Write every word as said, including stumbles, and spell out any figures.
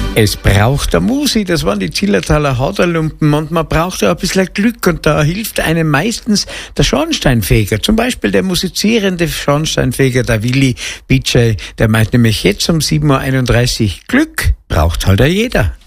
Es braucht der Musi, das waren die Zillertaler Hauderlumpen, und man braucht ja ein bisschen Glück, und da hilft einem meistens der Schornsteinfeger, zum Beispiel der musizierende Schornsteinfeger, der Willi Bitschei, der meint nämlich jetzt um sieben Uhr einunddreißig, Glück braucht halt auch jeder.